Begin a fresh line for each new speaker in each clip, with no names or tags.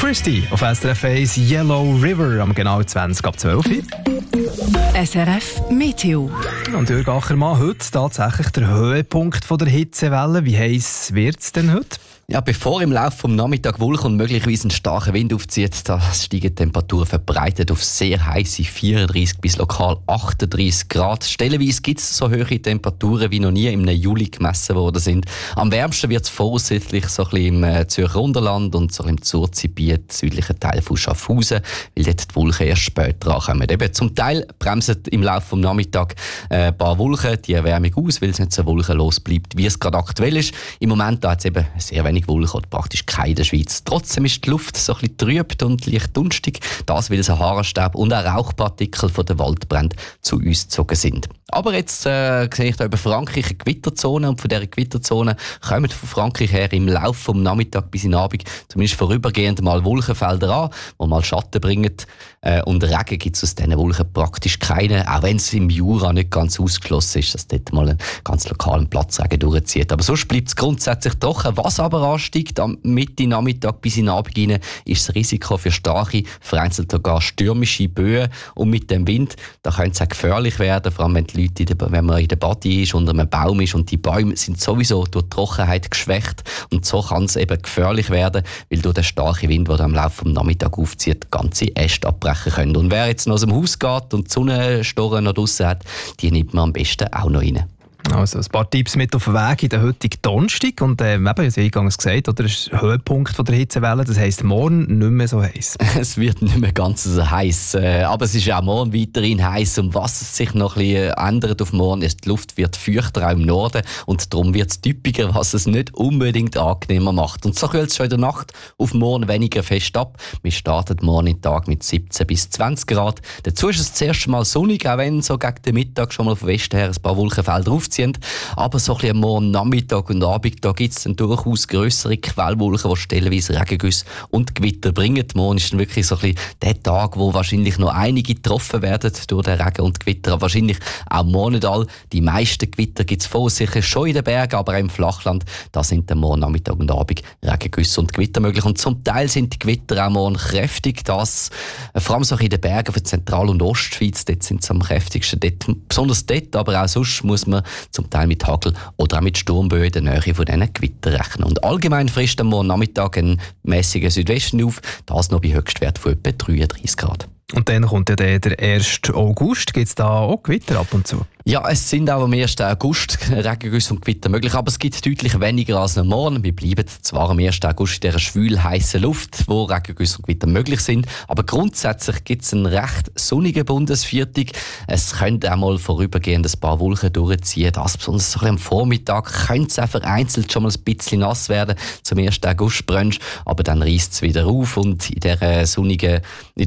Christie auf SRF 1 Yellow River am genau 20 ab 12 Uhr.
SRF Meteo.
Und Jürg Achermann, heute tatsächlich der Höhepunkt der Hitzewelle. Wie heiß wird es denn heute?
Ja, bevor im Laufe des Nachmittags Wolken und möglicherweise ein starker Wind aufzieht, da steigen die Temperaturen verbreitet auf sehr heiße 34 bis lokal 38 Grad. Stellenweise gibt es so hohe Temperaturen wie noch nie im Juli gemessen worden sind. Am wärmsten wird es voraussichtlich so ein bisschen im Zürcher Unterland und so im Zurzgebiet, südlichen Teil von Schaffhausen, weil dort die Wolken erst später ankommen. Eben zum Teil bremsen im Laufe des Nachmittags ein paar Wolken die Erwärmung aus, weil es nicht so wolkenlos bleibt, wie es gerade aktuell ist. Im Moment hat es eben sehr wenig Wolken oder praktisch keine in der Schweiz. Trotzdem ist die Luft so ein bisschen trüb und leicht dunstig, das weil Sahara-Staub und auch Rauchpartikel von den Waldbränden zu uns gezogen sind. Aber jetzt sehe ich da über Frankreich eine Gewitterzone und von dieser Gewitterzone kommen von Frankreich her im Laufe vom Nachmittag bis in den Abend zumindest vorübergehend mal Wolkenfelder an, die mal Schatten bringen. Und Regen gibt es aus diesen Wolken praktisch keine, auch wenn es im Jura nicht ganz ausgeschlossen ist, dass dort mal einen ganz lokalen Platzregen durchzieht. Aber sonst bleibt es grundsätzlich trocken. Was aber ansteigt am Mitte Nachmittag bis in den Abend rein, ist das Risiko für starke, vereinzelt sogar stürmische Böen. Und mit dem Wind, da könnte es auch gefährlich werden, vor allem wenn die Leute, wenn man in der Body ist, unter einem Baum ist und die Bäume sind sowieso durch die Trockenheit geschwächt. Und so kann es eben gefährlich werden, weil durch den starken Wind, der am Laufe des Nachmittags aufzieht, ganze Äste abbrechen können. Und wer jetzt noch aus dem Haus geht und die Sonnenstoren noch draussen hat, die nimmt man am besten auch noch rein.
Also ein paar Tipps mit auf den Weg in den heutigen Donnerstag. Und eben, wie eingangs gesagt, oder, das ist der Höhepunkt der Hitzewelle. Das heisst, morgen nicht mehr so heiß.
Es wird nicht mehr ganz so heiß, aber es ist auch morgen weiterhin heiß. Und was sich noch ein bisschen ändert auf morgen, ist, die Luft wird feuchter auch im Norden. Und darum wird es typischer, was es nicht unbedingt angenehmer macht. Und so kühlt es schon in der Nacht auf morgen weniger fest ab. Wir starten morgen den Tag mit 17 bis 20 Grad. Dazu ist es zuerst mal sonnig, auch wenn so gegen den Mittag schon mal von Westen her ein paar Wolkenfelder aufziehen. Aber so ein bisschen am Morgen, Nachmittag und Abend, da gibt es dann durchaus grössere Quellwolken, die stellenweise Regengüsse und Gewitter bringen. Morgen ist dann wirklich so ein bisschen der Tag, wo wahrscheinlich noch einige getroffen werden durch den Regen und Gewitter. Aber wahrscheinlich auch morgen nicht all. Die meisten Gewitter gibt es vorsichtig schon in den Bergen, aber auch im Flachland. Da sind dann morgen, Nachmittag und Abend Regengüsse und Gewitter möglich. Und zum Teil sind die Gewitter auch morgen kräftig. Das, vor allem so in den Bergen von Zentral- und Ostschweiz, dort sind sie am kräftigsten. Dort, besonders dort, aber auch sonst muss man zum Teil mit Hagel oder auch mit Sturmböen in der Nähe von diesen Gewittern rechnen. Und allgemein frisst am Morgen Nachmittag ein mäßiger Südwesten auf, das noch bei Höchstwert von etwa 33 Grad.
Und dann kommt ja der 1. August. Gibt es da auch Gewitter ab und zu?
Ja, es sind auch am 1. August Regengüsse und Gewitter möglich, aber es gibt deutlich weniger als am Morgen. Wir bleiben zwar am 1. August in dieser schwül heißen Luft, wo Regengüsse und Gewitter möglich sind, aber grundsätzlich gibt es einen recht sonnigen Bundesviertag. Es könnte auch mal vorübergehend ein paar Wolken durchziehen. Das besonders so ein bisschen am Vormittag könnte es auch vereinzelt schon mal ein bisschen nass werden zum 1. August-Brunch, aber dann reißt es wieder auf und in dieser sonnigen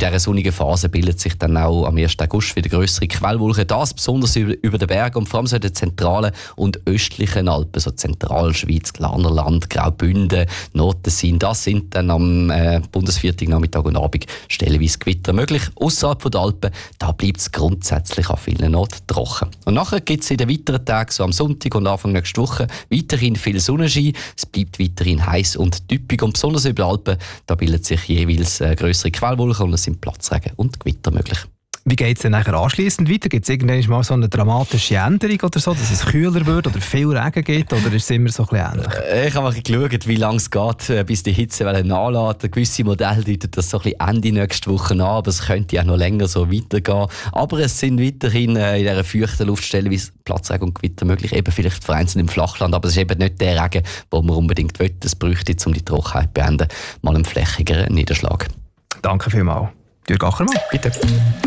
Phase bildet sich dann auch am 1. August wieder grössere Quellwolken. Das besonders über den Bergen und vor allem so in den zentralen und östlichen Alpen, so Zentralschweiz, Glarnerland, Graubünden, Nordtessin, das sind dann am Bundesviertag, Nachmittag und Abend stellenweise Gewitter möglich. Ausserhalb der Alpen, da bleibt es grundsätzlich an vielen Orten trocken. Und nachher gibt es in den weiteren Tagen, so am Sonntag und Anfang nächster Woche, weiterhin viel Sonnenschein. Es bleibt weiterhin heiß und typisch und besonders über die Alpen, da bildet sich jeweils grössere Quellwolken und es sind Platzregen und Gewitter möglich.
Wie geht es dann nachher anschliessend weiter? Gibt es irgendwann mal so eine dramatische Änderung oder so, dass es kühler wird oder viel Regen gibt, oder ist es immer so ein bisschen ähnlich?
Ich habe mal geschaut, wie lange es geht, bis die Hitzewelle nachlässt. Gewisse Modelle deuten das so ein bisschen Ende nächste Woche an, aber es könnte ja noch länger so weitergehen. Aber es sind weiterhin in dieser feuchten Luftstelle wie Platzregen und Gewitter möglich, eben vielleicht vereinzelt im Flachland, aber es ist eben nicht der Regen, den man unbedingt will. Es bräuchte, um die Trockenheit zu beenden, mal einen flächigeren Niederschlag.
Danke vielmals. Jürg Achermann.
Bitte.